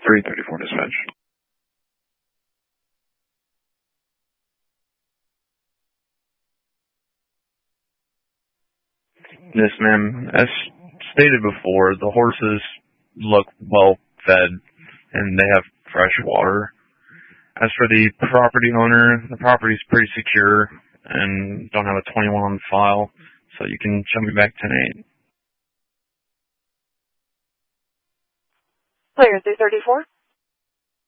334 dispatch. Yes, ma'am. As stated before, the horses look well fed and they have fresh water. As for the property owner, the property's pretty secure and don't have a 21 on file, so you can show me back 10-8. Player 334.